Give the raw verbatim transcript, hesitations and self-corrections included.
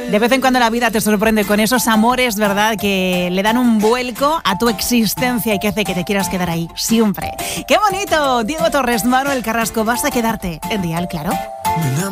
De vez en cuando la vida te sorprende con esos amores, ¿verdad? Que le dan un vuelco a tu existencia y que hace que te quieras quedar ahí siempre. ¡Qué bonito! Diego Torres, Manuel Carrasco, vas a quedarte en Dial, claro.